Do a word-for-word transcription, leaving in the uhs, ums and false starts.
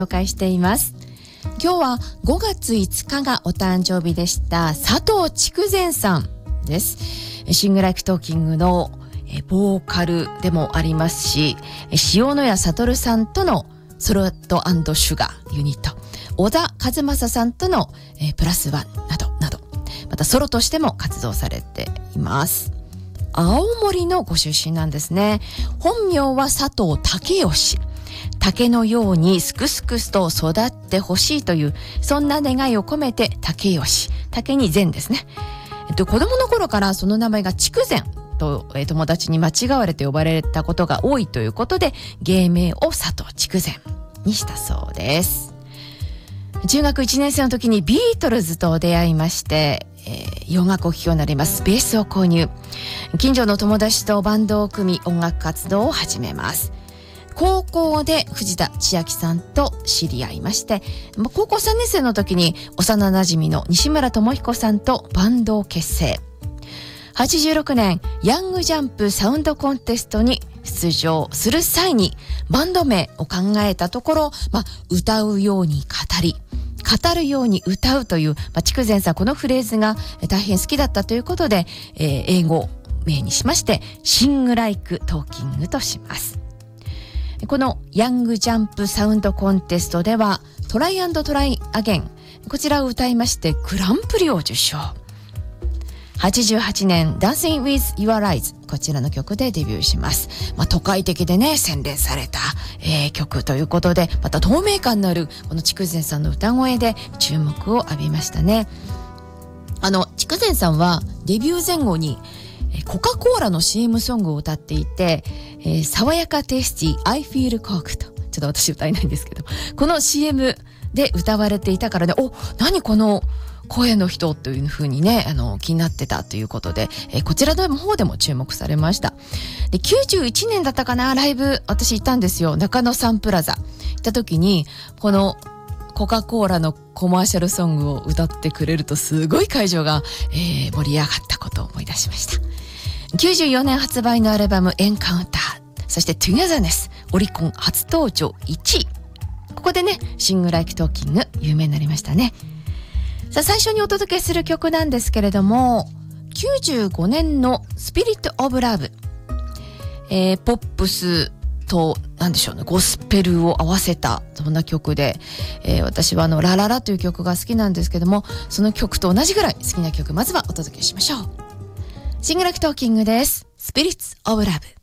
紹介しています。今日はごがついつかがお誕生日でした佐藤筑前さんです。シングライクトーキングのボーカルでもありますし、塩谷悟さんとのソルト&シュガーユニット、小田和正さんとのプラスワンなどなど、またソロとしても活動されています。青森のご出身なんですね。本名は佐藤武義。竹のようにすくすくと育ってほしいという、そんな願いを込めて武義、竹に善ですね。えっと、子供の頃からその名前が筑前と、えー、友達に間違われて呼ばれたことが多いということで、芸名を佐藤筑前にしたそうです。中学いちねん生の時にビートルズと出会いまして、えー、洋楽を聴くようになります。ベースを購入。近所の友達とバンドを組み音楽活動を始めます。高校で藤田千秋さんと知り合いまして、高校さんねん生の時に幼馴染の西村智彦さんとバンドを結成。はちじゅうろくねんヤングジャンプサウンドコンテストに出場する際にバンド名を考えたところ、まあ、歌うように語り語るように歌うという、まあ、筑前さんこのフレーズが大変好きだったということで、えー、英語名にしましてシングライクトーキングとします。このヤングジャンプサウンドコンテストではトライアンドトライアゲン、こちらを歌いましてグランプリを受賞。はちじゅうはちねん Dancing with Your Eyes、 こちらの曲でデビューします。まあ、都会的でね洗練された、えー、曲ということで、また透明感のあるこの筑前さんの歌声で注目を浴びましたね。あの筑前さんはデビュー前後にコカ・コーラの シーエム ソングを歌っていて、えー、爽やかテイスティ I feel cocked、 ちょっと私歌えないんですけど、この シーエム で歌われていたからね、お、何この声の人というふうにね、あの気になってたということで、えー、こちらの方でも注目されました。できゅうじゅういちねんだったかな、ライブ私行ったんですよ。中野サンプラザ行った時にこのコカ・コーラのコマーシャルソングを歌ってくれるとすごい会場が、えー、盛り上がったことを思い出しました。きゅうじゅうよねん発売のアルバムエンカウンター、そしてトゥギャザネス、オリコン初登場いちい。ここでねシングライクトーキング有名になりましたね。さあ最初にお届けする曲なんですけれども、きゅうじゅうごねんのスピリットオブラブ、えー、ポップスとなんでしょうね、ゴスペルを合わせたそんな曲で、えー、私はあのラララという曲が好きなんですけども、その曲と同じぐらい好きな曲、まずはお届けしましょう。シングライクトーキングです。スピリッツオブラブ。